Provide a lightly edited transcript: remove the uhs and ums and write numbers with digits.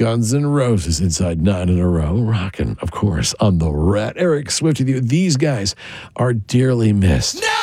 Guns N' Roses inside 9 in a row, rocking, of course, on the Rat. Eric Swift with you. These guys are dearly missed. No!